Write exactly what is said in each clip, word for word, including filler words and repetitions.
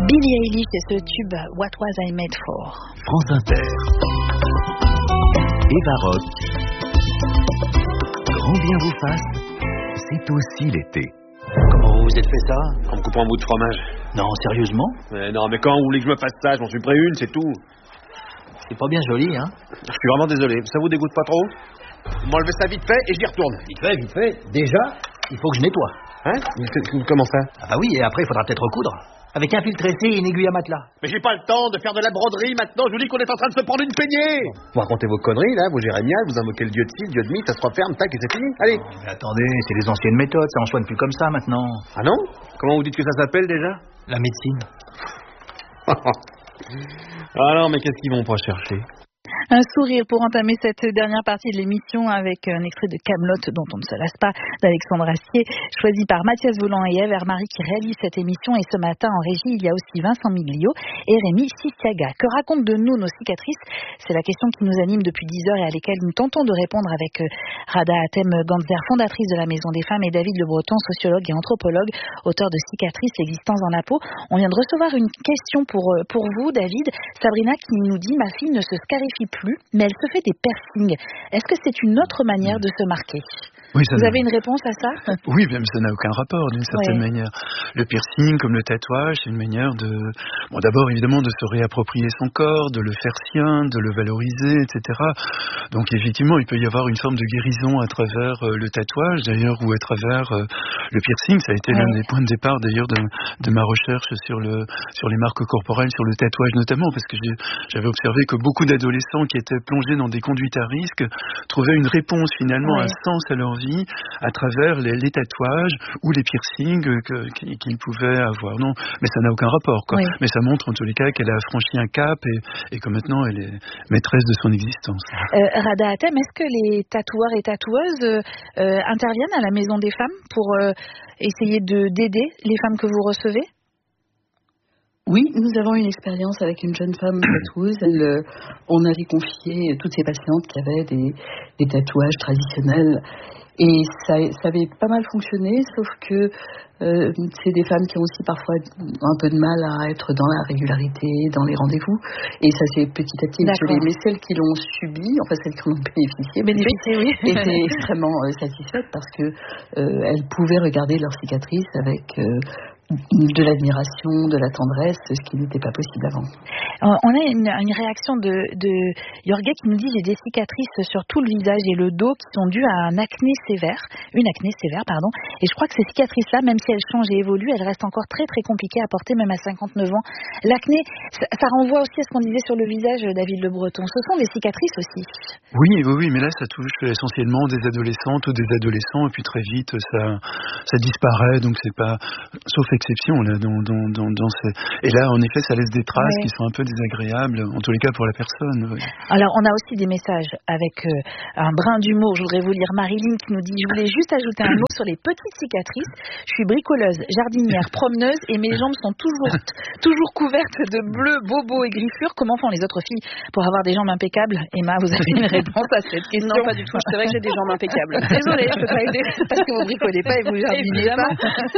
Billie Eilish et ce tube What Was I Made For. France Inter. Eva Roth. Grand bien vous fasse, c'est aussi l'été. Comment vous vous êtes fait ça? En me coupant un bout de fromage. Non, sérieusement? Mais non, mais quand vous voulez que je me fasse ça, j'en suis prêt une, c'est tout. C'est pas bien joli, hein? Je suis vraiment désolé, ça vous dégoûte pas trop? Vous m'enlevez ça vite fait et j'y retourne. Vite fait, vite fait. Déjà, il faut que je nettoie. Hein? Comment ça? Ah bah oui, et après il faudra peut-être recoudre. Avec un fil tressé et une aiguille à matelas. Mais j'ai pas le temps de faire de la broderie maintenant, je vous dis qu'on est en train de se prendre une peignée. Vous racontez vos conneries là, vos jérémiades, vous invoquez le dieu de ci, le dieu de mi, ça se referme, tac et c'est fini. Allez. Oh, mais attendez, c'est les anciennes méthodes, ça en soigne plus comme ça maintenant. Ah non? Comment vous dites que ça s'appelle déjà? La médecine. Ah non, mais qu'est-ce qu'ils vont pas chercher? Un sourire pour entamer cette dernière partie de l'émission avec un extrait de Camelot dont on ne se lasse pas d'Alexandre Astier, choisi par Mathias Voland et Ève Hermary qui réalisent cette émission. Et ce matin en régie, il y a aussi Vincent Miglio et Rémi Sistiaga. Que racontent de nous nos cicatrices? C'est la question qui nous anime depuis dix heures et à laquelle nous tentons de répondre avec Rada Hatem-Ganzer, fondatrice de la Maison des Femmes, et David Le Breton, sociologue et anthropologue, auteur de Cicatrices, l'existence dans la peau. On vient de recevoir une question pour, pour vous, David. Sabrina qui nous dit: ma fille ne se scarifie plus, mais elle se fait des piercings. Est-ce que c'est une autre manière de se marquer? Oui, ça Vous avez une réponse à ça? Oui, mais ça n'a aucun rapport d'une certaine ouais. manière. Le piercing, comme le tatouage, c'est une manière de... Bon, d'abord, évidemment, de se réapproprier son corps, de le faire sien, de le valoriser, et cetera. Donc, effectivement, il peut y avoir une forme de guérison à travers euh, le tatouage, d'ailleurs, ou à travers euh, le piercing. Ça a été ouais. l'un des points de départ, d'ailleurs, de, de ma recherche sur, le, sur les marques corporelles, sur le tatouage notamment, parce que j'ai, j'avais observé que beaucoup d'adolescents qui étaient plongés dans des conduites à risque trouvaient une réponse, finalement, ouais. un sens à leur vie à travers les, les tatouages ou les piercings que, qu'ils, qu'ils pouvaient avoir. Non, mais ça n'a aucun rapport, quoi. Oui. Mais ça montre en tous les cas qu'elle a franchi un cap et, et que maintenant elle est maîtresse de son existence. Euh, Rada Hatem, est-ce que les tatoueurs et tatoueuses euh, interviennent à la Maison des Femmes pour euh, essayer de, d'aider les femmes que vous recevez? Oui, nous avons une expérience avec une jeune femme tatoueuse. Elle, euh, on avait confié toutes ces patientes qui avaient des, des tatouages traditionnels. Et ça, ça avait pas mal fonctionné, sauf que euh, c'est des femmes qui ont aussi parfois un peu de mal à être dans la régularité, dans les rendez-vous. Et ça s'est petit à petit étiolé. Mais celles qui l'ont subi, enfin celles qui en ont bénéficié, bénéficié oui. étaient extrêmement euh, satisfaites parce que euh, elles pouvaient regarder leurs cicatrices avec euh, de l'admiration, de la tendresse, ce qui n'était pas possible avant. On a une, une réaction de, de Jorge qui nous dit: j'ai des cicatrices sur tout le visage et le dos qui sont dues à un acné sévère, une acné sévère, pardon. Et je crois que ces cicatrices-là, même si elles changent et évoluent, elles restent encore très très compliquées à porter, même à cinquante-neuf ans. L'acné, ça, ça renvoie aussi à ce qu'on disait sur le visage, David Le Breton. Ce sont des cicatrices aussi. Oui, oui, oui, mais là, ça touche essentiellement des adolescentes ou des adolescents, et puis très vite, ça, ça disparaît. Donc c'est pas, sauf exception là, dans, dans, dans, dans ces... Et là, en effet, ça laisse des traces ouais. qui sont un peu désagréables, en tous les cas pour la personne. Oui. Alors, on a aussi des messages avec euh, un brin d'humour. Je voudrais vous lire Marilyn qui nous dit: je voulais juste ajouter un mot sur les petites cicatrices. Je suis bricoleuse, jardinière, promeneuse et mes jambes sont toujours, toujours couvertes de bleu, bobos et griffures. Comment font les autres filles pour avoir des jambes impeccables? Emma, vous avez une réponse à cette question? Non, pas du tout. C'est vrai que j'ai des jambes impeccables. Désolée, je peux pas aider parce que vous bricolez pas et vous jardinez pas.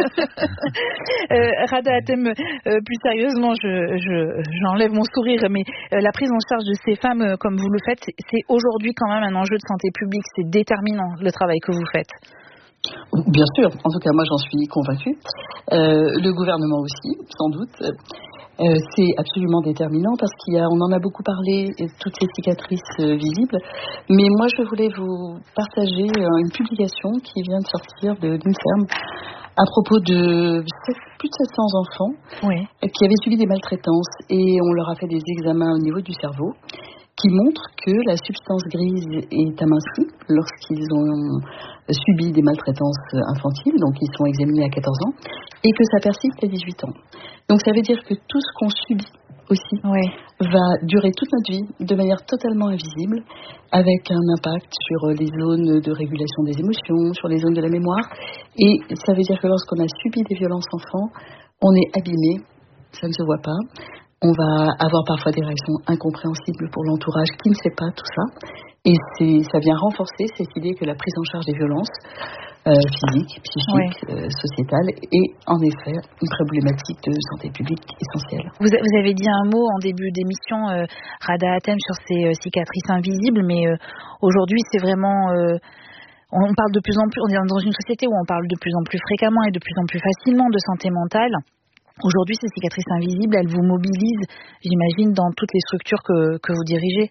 Euh, Rada Hatem, euh, plus sérieusement, je, je, j'enlève mon sourire, mais euh, la prise en charge de ces femmes, euh, comme vous le faites, c'est, c'est aujourd'hui quand même un enjeu de santé publique. C'est déterminant, le travail que vous faites. Bien sûr, en tout cas, moi j'en suis convaincue. Euh, le gouvernement aussi, sans doute. Euh, c'est absolument déterminant parce qu'il y a, on en a beaucoup parlé, toutes ces cicatrices euh, visibles. Mais moi, je voulais vous partager euh, une publication qui vient de sortir de, d'une ferme à propos de plus de sept cents enfants oui. qui avaient subi des maltraitances et on leur a fait des examens au niveau du cerveau qui montrent que la substance grise est amincie lorsqu'ils ont subi des maltraitances infantiles, donc ils sont examinés à quatorze ans, et que ça persiste à dix-huit ans. Donc ça veut dire que tout ce qu'on subit aussi oui. va durer toute notre vie de manière totalement invisible, avec un impact sur les zones de régulation des émotions, sur les zones de la mémoire. Et ça veut dire que lorsqu'on a subi des violences enfants, on est abîmé, ça ne se voit pas, On va avoir parfois des réactions incompréhensibles pour l'entourage qui ne sait pas tout ça. Et c'est, ça vient renforcer cette idée que la prise en charge des violences euh, physiques, psychiques, ouais. euh, sociétales est en effet une problématique de santé publique essentielle. Vous, vous avez dit un mot en début d'émission, euh, Rada Hatem, sur ces euh, cicatrices invisibles, mais euh, aujourd'hui c'est vraiment... Euh, on parle de plus en plus, on est dans une société où on parle de plus en plus fréquemment et de plus en plus facilement de santé mentale. Aujourd'hui, ces cicatrices invisibles, elles vous mobilisent, j'imagine, dans toutes les structures que, que vous dirigez.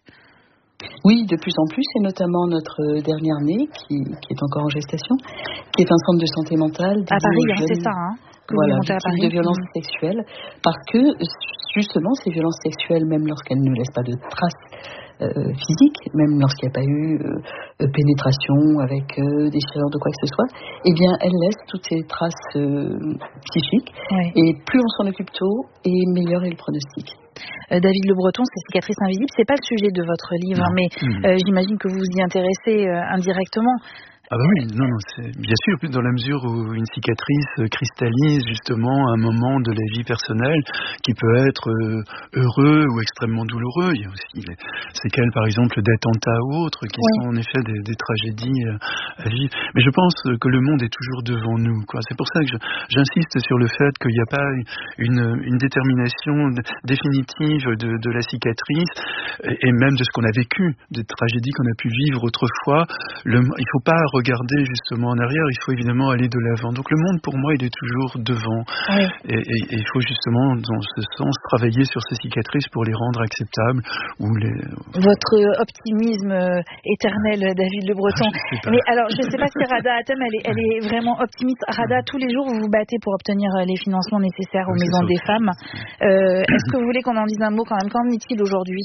Oui, de plus en plus, et notamment notre dernière née, qui, qui est encore en gestation, qui est un centre de santé mentale. À Paris, hein, c'est ça, hein, que voilà, vous montez à Paris. De violences mmh. sexuelles, parce que justement, ces violences sexuelles, même lorsqu'elles ne laissent pas de traces euh, physiques, même lorsqu'il n'y a pas eu euh, pénétration avec euh, déchirure de quoi que ce soit, eh bien, elles laissent toutes ces traces euh, psychiques, ouais. Et plus on s'en occupe tôt, et meilleur est le pronostic. Euh, David Le Breton, ces cicatrices invisibles, c'est pas le sujet de votre livre, hein, mais mmh. euh, j'imagine que vous vous y intéressez euh, indirectement. Ah bah oui, non, non, c'est bien sûr, dans la mesure où une cicatrice cristallise justement un moment de la vie personnelle qui peut être euh, heureux ou extrêmement douloureux. Il y a aussi les séquelles, par exemple, d'attentats ou autres, qui oui. sont en effet des, des tragédies euh, à vivre. Mais je pense que le monde est toujours devant nous, quoi. C'est pour ça que je, j'insiste sur le fait qu'il n'y a pas une, une détermination définitive de, de la cicatrice et, et même de ce qu'on a vécu, des tragédies qu'on a pu vivre autrefois. Le, il ne faut pas regarder justement en arrière, il faut évidemment aller de l'avant. Donc le monde, pour moi, il est toujours devant. Oui. Et, et, et il faut justement, dans ce sens, travailler sur ces cicatrices pour les rendre acceptables. Ou les... Votre optimisme éternel, David Le Breton. Ah, mais alors, je ne sais pas si Rada Hatem, elle est, elle est vraiment optimiste. Rada, tous les jours, vous vous battez pour obtenir les financements nécessaires aux oui, maisons des femmes. Euh, est-ce que vous voulez qu'on en dise un mot quand même? Qu'en est-il aujourd'hui?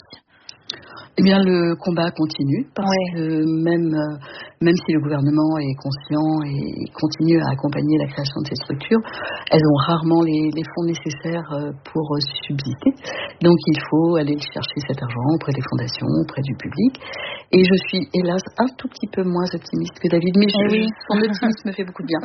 Eh bien, le combat continue, parce ouais. que même, euh, même si le gouvernement est conscient et continue à accompagner la création de ces structures, elles ont rarement les, les fonds nécessaires pour subsister. Donc, il faut aller chercher cet argent auprès des fondations, auprès du public. Et je suis, hélas, un tout petit peu moins optimiste que David, mais je, oui. son optimisme me fait beaucoup de bien.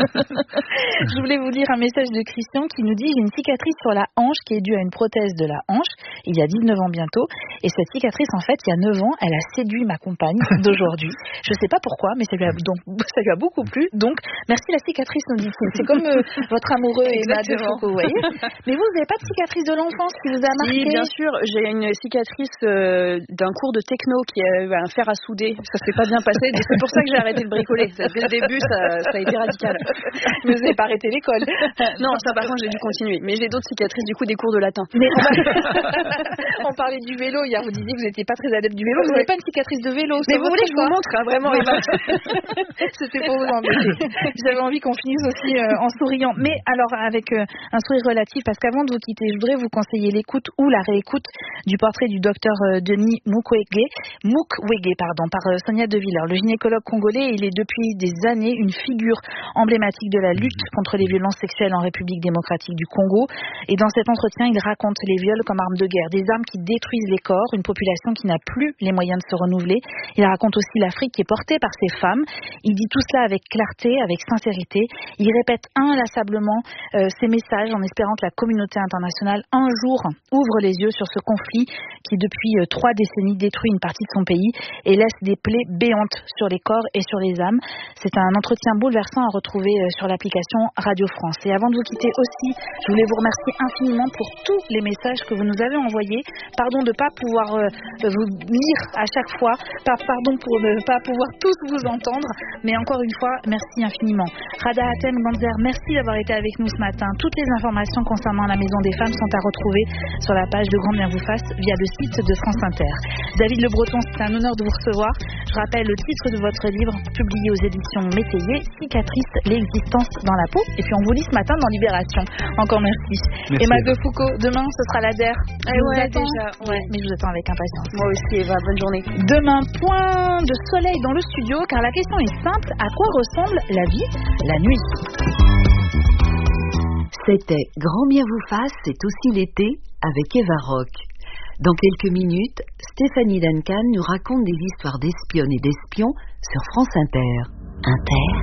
Je voulais vous lire un message de Christian qui nous dit « J'ai une cicatrice sur la hanche qui est due à une prothèse de la hanche, il y a dix-neuf ans bientôt, et cette cicatrice, en fait, il y a neuf ans, elle a séduit ma compagne d'aujourd'hui. Je ne sais pas pourquoi, mais ça lui a, donc, ça lui a beaucoup plu. Donc, merci la cicatrice, nous dit-il. C'est comme euh, votre amoureux Emma de Foucault, vous voyez. Mais vous, vous n'avez pas de cicatrice de l'enfance qui vous a marqué? Oui, bien sûr. J'ai une cicatrice euh, d'un cours de techno qui a un fer à souder. Ça ne s'est pas bien passé. C'est pour ça que j'ai arrêté de bricoler. Dès le début, ça, ça a été radical. Mais vous n'avez pas arrêté l'école? Non, ça par contre, j'ai dû continuer. Mais j'ai d'autres cicatrices, du coup, des cours de latin. Mais on parlait du vélo hier. Vous disiez que vous n'étiez pas très adepte du vélo. Vous n'avez pas une cicatrice de vélo? Mais vous voulez que je vous montre, hein, vraiment? C'était pour vous embêter. J'avais envie qu'on finisse aussi euh, en souriant. Mais alors, avec euh, un sourire relatif, parce qu'avant de vous quitter, je voudrais vous conseiller l'écoute ou la réécoute du portrait du docteur euh, Denis Mukwege, Mukwege pardon, par euh, Sonia De Villers. Le gynécologue congolais, il est depuis des années une figure emblématique de la lutte contre les violences sexuelles en République démocratique du Congo. Et dans cet entretien, il raconte les viols comme armes de guerre, des armes qui détruisent les corps, une population qui n'a plus les moyens de se renouveler. Il raconte aussi l'Afrique qui est portée par ces femmes. Il dit tout cela avec clarté, avec sincérité. Il répète inlassablement euh, ces messages en espérant que la communauté internationale un jour ouvre les yeux sur ce conflit qui depuis euh, trois décennies détruit une partie de son pays et laisse des plaies béantes sur les corps et sur les âmes. C'est un entretien bouleversant à retrouver euh, sur l'application Radio France. Et avant de vous quitter aussi, je voulais vous remercier infiniment pour tous les messages que vous nous avez envoyés. Pardon de ne pas pouvoir euh, vous lire à chaque fois, pardon pour ne pas pouvoir tous vous entendre, mais encore une fois, merci infiniment. Rada Hatem Ganzer, merci d'avoir été avec nous ce matin. Toutes les informations concernant la Maison des Femmes sont à retrouver sur la page de Grand Bien vous fasse via le site de France Inter. David Le Breton, c'est un honneur de vous recevoir. Je rappelle le titre de votre livre, publié aux éditions Métayer, Cicatrice, l'existence dans la peau. Et puis on vous lit ce matin dans Libération. Encore merci. merci Emma de Foucault, demain ce sera la D E R. Ah ouais, déjà. Ouais. Mais je vous attends avec impatience. Moi aussi, Eva, bonne journée. Demain, point de soleil dans le studio, car la question est simple, à quoi ressemble la vie la nuit? C'était Grand Bien vous fasse, c'est aussi l'été, avec Eva Rock. Dans quelques minutes, Stéphanie Duncan nous raconte des histoires d'espionnes et d'espions sur France Inter. Inter